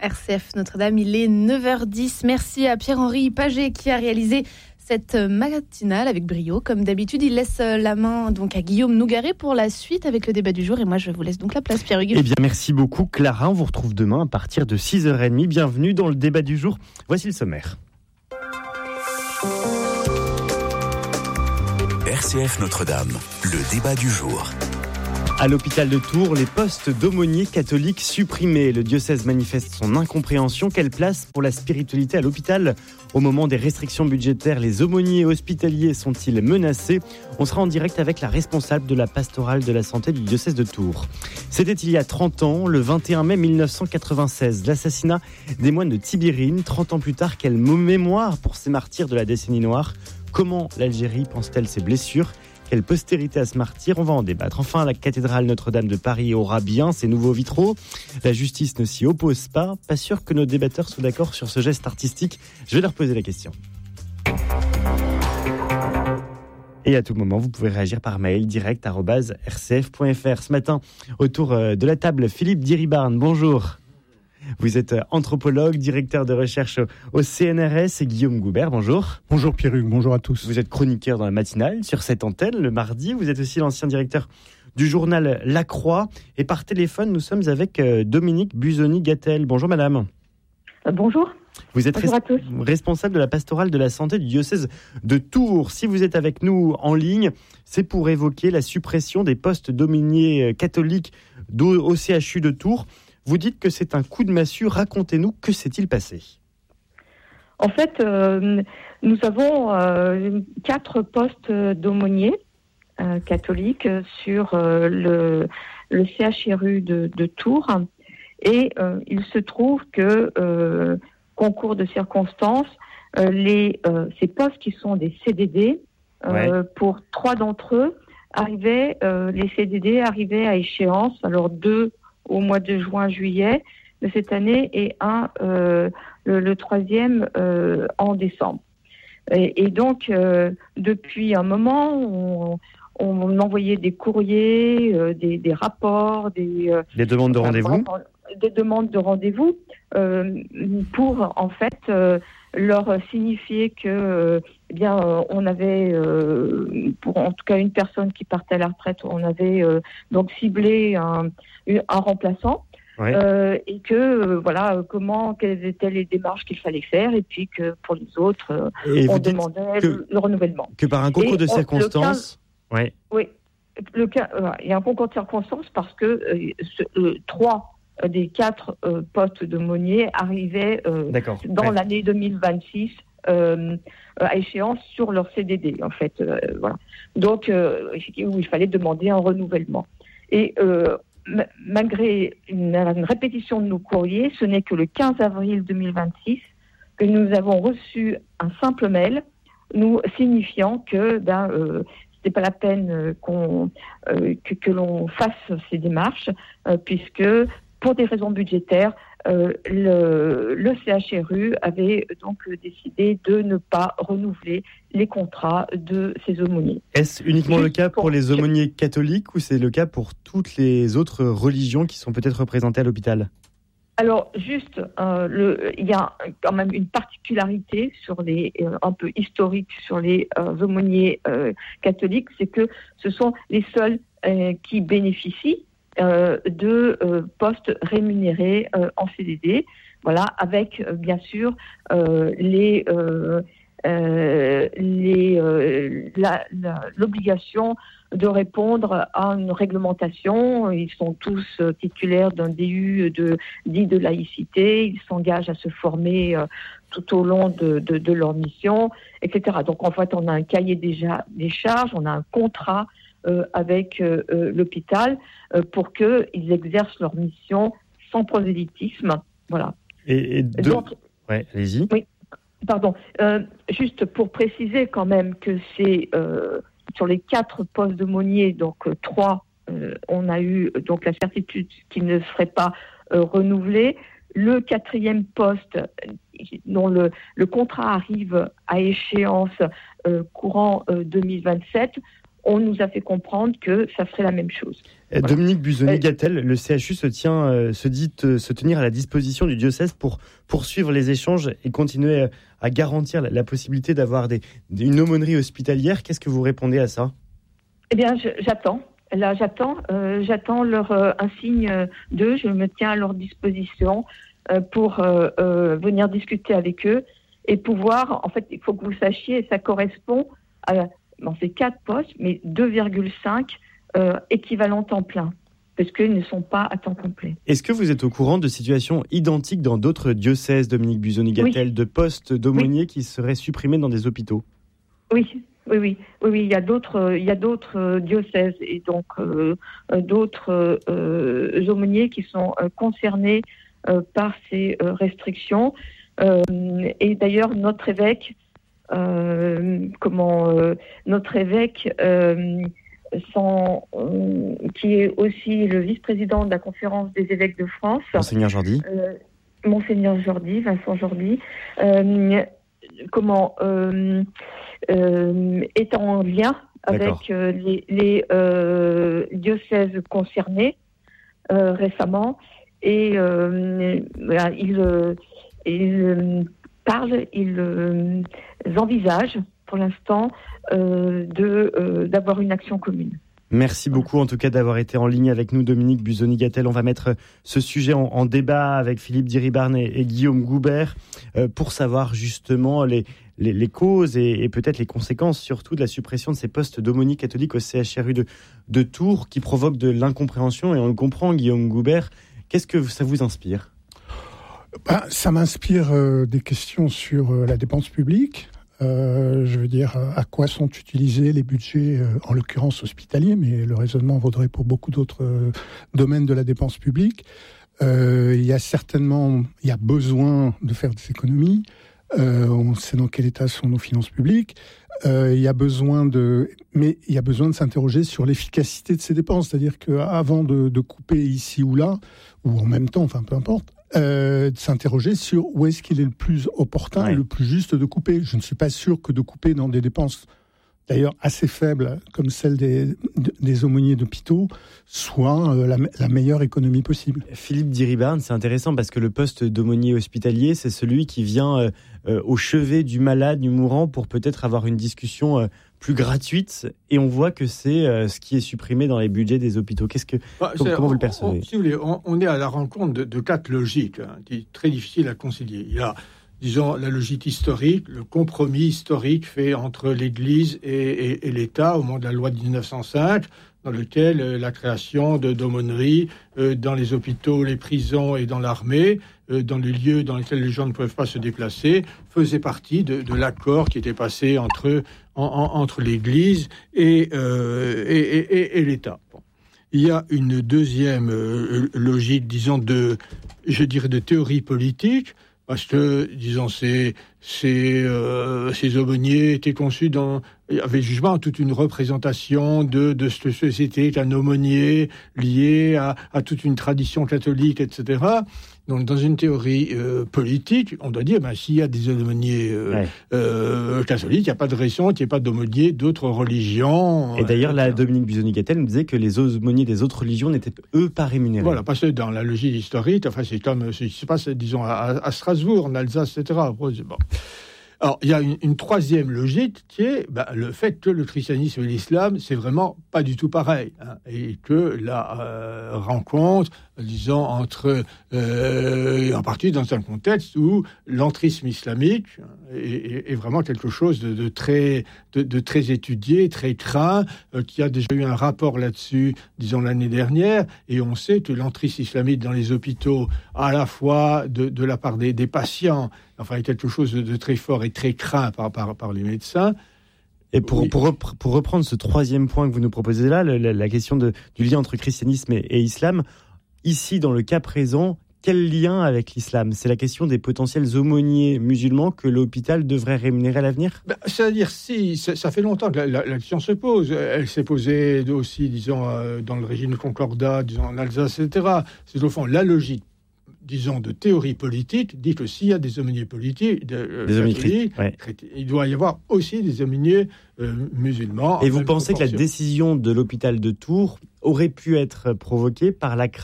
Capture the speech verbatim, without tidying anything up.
R C F Notre-Dame, il est neuf heures dix. Merci à Pierre-Henri Paget qui a réalisé cette matinale avec brio. Comme d'habitude, il laisse la main donc à Guillaume Nougaret pour la suite avec le débat du jour. Et moi, je vous laisse donc la place, Pierre-Hugues. Eh bien, merci beaucoup, Clara. On vous retrouve demain à partir de six heures trente. Bienvenue dans le débat du jour. Voici le sommaire. R C F Notre-Dame, le débat du jour. À l'hôpital de Tours, les postes d'aumôniers catholiques supprimés. Le diocèse manifeste son incompréhension. Quelle place pour la spiritualité à l'hôpital ? Au moment des restrictions budgétaires, les aumôniers hospitaliers sont-ils menacés ? On sera en direct avec la responsable de la pastorale de la santé du diocèse de Tours. C'était il y a trente ans, le vingt et un mai mille neuf cent quatre-vingt-seize, l'assassinat des moines de Tibérine. trente ans plus tard, quelle mémoire pour ces martyrs de la décennie noire ? Comment l'Algérie pense-t-elle ses blessures ? Quelle postérité à ce martyr ? On va en débattre. Enfin, la cathédrale Notre-Dame de Paris aura bien ses nouveaux vitraux. La justice ne s'y oppose pas. Pas sûr que nos débatteurs soient d'accord sur ce geste artistique. Je vais leur poser la question. Et à tout moment, vous pouvez réagir par mail direct arobase r c f point f r. Ce matin, autour de la table, Philippe Diribarne, bonjour. Vous êtes anthropologue, directeur de recherche au C N R S, et Guillaume Goubert, bonjour. Bonjour Pierre-Hugues, bonjour à tous. Vous êtes chroniqueur dans la matinale sur cette antenne le mardi. Vous êtes aussi l'ancien directeur du journal La Croix. Et par téléphone, nous sommes avec Dominique Busoni-Gattel. Bonjour madame. Euh, bonjour. Vous êtes bonjour à tous. responsable de la pastorale de la santé du diocèse de Tours. Si vous êtes avec nous en ligne, c'est pour évoquer la suppression des postes d'aumôniers catholiques au C H U de Tours. Vous dites que c'est un coup de massue. Racontez-nous, que s'est-il passé ? En fait, euh, nous avons euh, quatre postes d'aumôniers euh, catholiques sur euh, le, le C H R U de, de Tours. Et euh, il se trouve que, euh, concours de circonstances, euh, les, euh, ces postes qui sont des C D D, euh, ouais. pour trois d'entre eux, arrivaient, euh, les C D D arrivaient à échéance, alors deux au mois de juin-juillet de cette année et un, euh, le, le troisième euh, en décembre. Et, et donc, euh, depuis un moment, on, on envoyait des courriers, euh, des, des rapports, des, euh, des demandes de rendez-vous, des demandes de rendez-vous euh, pour en fait euh, leur signifier que, euh, eh bien, euh, on avait, euh, pour en tout cas une personne qui partait à la retraite, on avait euh, donc ciblé un, un remplaçant, ouais. euh, et que euh, voilà, comment, quelles étaient les démarches qu'il fallait faire, et puis que pour les autres, euh, on demandait que, le, le renouvellement. Que par un concours et de on, circonstances, le quinze, ouais. Oui, le quinze, euh, il y a un concours de circonstances parce que euh, ce, euh, trois des quatre euh, postes d'aumôniers arrivaient euh, dans ouais. l'année deux mille vingt-six euh, à échéance sur leur C D D, en fait. Euh, voilà. Donc, euh, où il fallait demander un renouvellement. Et euh, m- malgré une, une répétition de nos courriers, ce n'est que le quinze avril deux mille vingt-six que nous avons reçu un simple mail nous signifiant que ben, euh, c'était pas la peine qu'on, euh, que, que l'on fasse ces démarches, euh, puisque pour des raisons budgétaires, euh, le, le C H R U avait donc décidé de ne pas renouveler les contrats de ces aumôniers. Est-ce uniquement Juste le cas pour, pour les aumôniers catholiques ou c'est le cas pour toutes les autres religions qui sont peut-être représentées à l'hôpital ? Alors, juste, euh, le, il y a quand même une particularité sur les, euh, un peu historique sur les euh, aumôniers euh, catholiques, c'est que ce sont les seuls euh, qui bénéficient Euh, de euh, postes rémunérés euh, en C D D, voilà, avec euh, bien sûr euh, les, euh, euh, les, euh, la, la, l'obligation de répondre à une réglementation. Ils sont tous euh, titulaires d'un D U de, dit de laïcité, ils s'engagent à se former euh, tout au long de, de, de leur mission, et cetera. Donc en fait, on a un cahier déjà des charges, on a un contrat Euh, avec euh, euh, l'hôpital euh, pour qu'ils exercent leur mission sans prosélytisme. Voilà. Et, et de... Donc, ouais, allez-y. Oui, pardon. Euh, juste pour préciser quand même que c'est euh, sur les quatre postes d'aumôniers, donc euh, trois, euh, on a eu donc la certitude qu'ils ne seraient pas euh, renouvelés. Le quatrième poste, dont le, le contrat arrive à échéance euh, courant euh, deux mille vingt-sept, on nous a fait comprendre que ça serait la même chose. Voilà. Dominique Busoni-Gattel, le C H U se, tient, euh, se dit te, se tenir à la disposition du diocèse pour poursuivre les échanges et continuer à, à garantir la, la possibilité d'avoir des, une aumônerie hospitalière. Qu'est-ce que vous répondez à ça ? Eh bien, je, j'attends. Là, j'attends. Euh, j'attends leur euh, un signe d'eux. Je me tiens à leur disposition euh, pour euh, euh, venir discuter avec eux et pouvoir. En fait, il faut que vous sachiez, ça correspond à bon, c'est quatre postes, mais deux virgule cinq euh, équivalents temps plein, parce qu'ils ne sont pas à temps complet. Est-ce que vous êtes au courant de situations identiques dans d'autres diocèses, Dominique Busoni-Gattel, oui. de postes d'aumôniers oui. qui seraient supprimés dans des hôpitaux ? Oui. Oui, oui, oui, oui, il y a d'autres, il y a d'autres diocèses et donc euh, d'autres euh, aumôniers qui sont euh, concernés euh, par ces euh, restrictions. Euh, et d'ailleurs, notre évêque, euh, comment, euh, notre évêque, euh, sans, euh, qui est aussi le vice-président de la Conférence des évêques de France, Monseigneur Jordi, euh, Monseigneur Jordi, Vincent Jordi, euh, comment euh, euh, est en lien avec euh, les, les euh, diocèses concernés euh, récemment et euh, voilà, ils, euh, ils parlent, ils euh, envisagent pour l'instant euh, de, euh, d'avoir une action commune. Merci beaucoup en tout cas d'avoir été en ligne avec nous, Dominique Busoni-Gattel. On va mettre ce sujet en, en débat avec Philippe Diribarne et, et Guillaume Goubert euh, pour savoir justement les, les, les causes et, et peut-être les conséquences surtout de la suppression de ces postes d'aumôniers catholiques au C H R U de, de Tours qui provoquent de l'incompréhension et on le comprend, Guillaume Goubert. Qu'est-ce que ça vous inspire ? Ben, ça m'inspire euh, des questions sur euh, la dépense publique. Euh, je veux dire, à quoi sont utilisés les budgets, euh, en l'occurrence hospitaliers, mais le raisonnement vaudrait pour beaucoup d'autres euh, domaines de la dépense publique. Euh, il y a certainement, il y a besoin de faire des économies. Euh, on sait dans quel état sont nos finances publiques. Euh, il y a besoin de, mais il y a besoin de s'interroger sur l'efficacité de ces dépenses, c'est-à-dire qu'avant de, de couper ici ou là, ou en même temps, enfin peu importe. Euh, de s'interroger sur où est-ce qu'il est le plus opportun ouais. et le plus juste de couper. Je ne suis pas sûr que de couper dans des dépenses, d'ailleurs assez faibles, comme celle des, des aumôniers d'hôpitaux, soit euh, la, la meilleure économie possible. Philippe Diribarne, c'est intéressant parce que le poste d'aumônier hospitalier, c'est celui qui vient euh, euh, au chevet du malade, du mourant, pour peut-être avoir une discussion euh, plus gratuite, et on voit que c'est euh, ce qui est supprimé dans les budgets des hôpitaux. Qu'est-ce que, bah, comment, comment on, vous le percevez ? on, Si vous voulez, on, on est à la rencontre de, de quatre logiques, hein, qui est très difficile à concilier. Il y a, disons, la logique historique, le compromis historique fait entre l'Église et, et, et l'État au moment de la loi de dix-neuf cent cinq, dans lequel euh, la création de, d'aumôneries euh, dans les hôpitaux, les prisons et dans l'armée, euh, dans les lieux dans lesquels les gens ne peuvent pas se déplacer, faisait partie de, de l'accord qui était passé entre En, en, entre l'Église et, euh, et, et, et l'État. Bon. Il y a une deuxième euh, logique, disons, de, je dirais, de théorie politique, parce que, disons, ces, ces, euh, ces aumôniers étaient conçus dans, avec jugement, toute une représentation de, de cette société, d'un aumônier lié à, à toute une tradition catholique, et cetera. Donc, dans une théorie euh, politique, on doit dire, ben, s'il y a des aumôniers euh, ouais. euh, catholiques, il n'y a pas de raison qu'il n'y ait pas d'aumôniers d'autres religions. Et d'ailleurs, euh, la Dominique Busoni-Gattel nous disait que les aumôniers des autres religions n'étaient, eux, pas rémunérés. Voilà, parce que dans la logique historique, enfin, c'est comme ce qui se passe, disons, à, à Strasbourg, en Alsace, et cetera. Bon. Alors, il y a une, une troisième logique qui est ben, le fait que le christianisme et l'islam, c'est vraiment pas du tout pareil. Hein, et que la euh, rencontre, disons, entre... Euh, en partie dans un contexte où l'entrisme islamique est, est, est vraiment quelque chose de, de, très, de, de très étudié, très craint, euh, qui a déjà eu un rapport là-dessus, disons, l'année dernière, et on sait que l'entrisme islamique dans les hôpitaux, à la fois de, de la part des, des patients, enfin, est quelque chose de, de très fort et très craint par, par, par les médecins. Et pour, oui. pour, pour reprendre ce troisième point que vous nous proposez là, la, la question de, du lien entre christianisme et, et islam, ici, dans le cas présent, quel lien avec l'islam ? C'est la question des potentiels aumôniers musulmans que l'hôpital devrait rémunérer à l'avenir ? Ben, c'est-à-dire, si, ça, ça fait longtemps que la, la, la question se pose. Elle s'est posée aussi, disons, euh, dans le régime de Concordat, disons, en Alsace, et cetera. C'est au fond la logique disons, de théorie politique dit que s'il y a des aumôniers politiques, de, euh, des aumôniers catholiques, ouais. il doit y avoir aussi des aumôniers euh, musulmans. Et vous pensez que la décision de l'hôpital de Tours aurait pu être provoquée par la crainte